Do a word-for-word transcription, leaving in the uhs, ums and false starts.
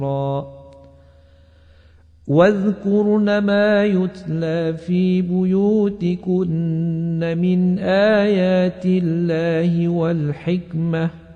واذكرن ما يتلى في بيوتكن من آيات الله والحكمة